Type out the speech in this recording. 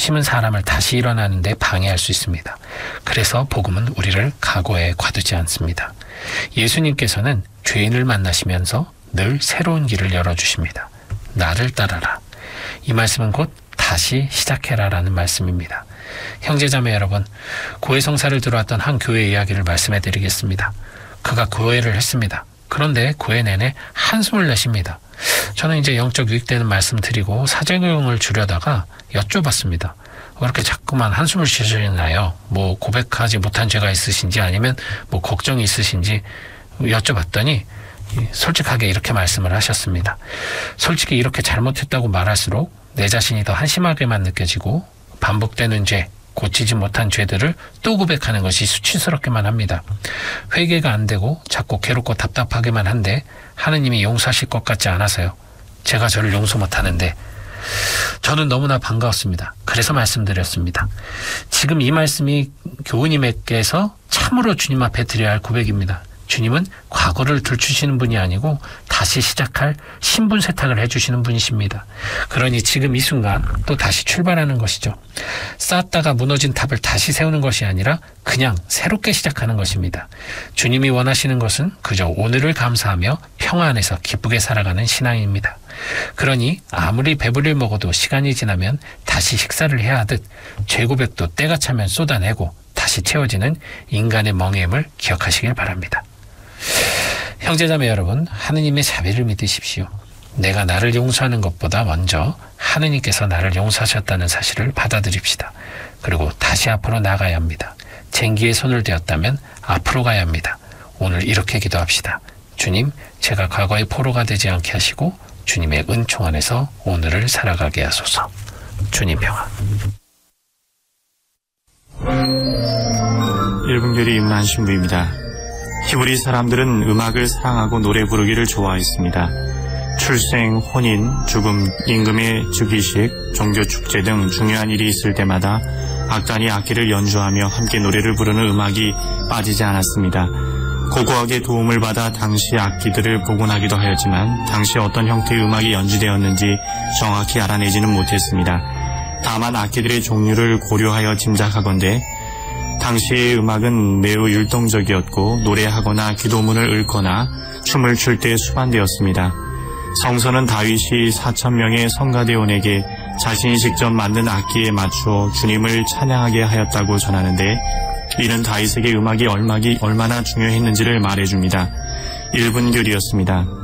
양심은 사람을 다시 일어나는 데 방해할 수 있습니다. 그래서 복음은 우리를 과거에 가두지 않습니다. 예수님께서는 죄인을 만나시면서 늘 새로운 길을 열어주십니다. 나를 따라라. 이 말씀은 곧 다시 시작해라라는 말씀입니다. 형제자매 여러분, 고해 성사를 들어왔던 한 교회 이야기를 말씀해 드리겠습니다. 그가 고해를 했습니다. 그런데 고해 내내 한숨을 내쉽니다. 저는 이제 영적 유익되는 말씀 드리고 사제교용을 주려다가 여쭤봤습니다. 왜 이렇게 자꾸만 한숨을 쉬시나요? 뭐 고백하지 못한 죄가 있으신지 아니면 뭐 걱정이 있으신지 여쭤봤더니 솔직하게 이렇게 말씀을 하셨습니다. 솔직히 이렇게 잘못했다고 말할수록 내 자신이 더 한심하게만 느껴지고 반복되는 죄, 고치지 못한 죄들을 또 고백하는 것이 수치스럽게만 합니다. 회개가 안 되고 자꾸 괴롭고 답답하게만 한데 하느님이 용서하실 것 같지 않아서요. 제가 저를 용서 못하는데 저는 너무나 반가웠습니다. 그래서 말씀드렸습니다. 지금 이 말씀이 교우님에게서 참으로 주님 앞에 드려야 할 고백입니다. 주님은 과거를 들추시는 분이 아니고 다시 시작할 신분 세탁을 해주시는 분이십니다. 그러니 지금 이 순간 또 다시 출발하는 것이죠. 쌓았다가 무너진 탑을 다시 세우는 것이 아니라 그냥 새롭게 시작하는 것입니다. 주님이 원하시는 것은 그저 오늘을 감사하며 평화 안에서 기쁘게 살아가는 신앙입니다. 그러니 아무리 배부를 먹어도 시간이 지나면 다시 식사를 해야 하듯 죄고백도 때가 차면 쏟아내고 다시 채워지는 인간의 멍해임을 기억하시길 바랍니다. 형제자매 여러분, 하느님의 자비를 믿으십시오. 내가 나를 용서하는 것보다 먼저 하느님께서 나를 용서하셨다는 사실을 받아들입시다. 그리고 다시 앞으로 나가야 합니다. 쟁기에 손을 대었다면 앞으로 가야 합니다. 오늘 이렇게 기도합시다. 주님, 제가 과거의 포로가 되지 않게 하시고 주님의 은총 안에서 오늘을 살아가게 하소서. 주님 평화. 1분교리 임난 신부입니다. 히브리 사람들은 음악을 사랑하고 노래 부르기를 좋아했습니다. 출생, 혼인, 죽음, 임금의 즉위식, 종교 축제 등 중요한 일이 있을 때마다 악단이 악기를 연주하며 함께 노래를 부르는 음악이 빠지지 않았습니다. 고고하게 도움을 받아 당시 악기들을 복원하기도 하였지만 당시 어떤 형태의 음악이 연주되었는지 정확히 알아내지는 못했습니다. 다만 악기들의 종류를 고려하여 짐작하건대 당시의 음악은 매우 율동적이었고 노래하거나 기도문을 읊거나 춤을 출 때 수반되었습니다. 성서는 다윗이 4,000명의 성가대원에게 자신이 직접 만든 악기에 맞추어 주님을 찬양하게 하였다고 전하는데 이는 다윗에게 음악이 얼마나 중요했는지를 말해줍니다. 1분교리였습니다.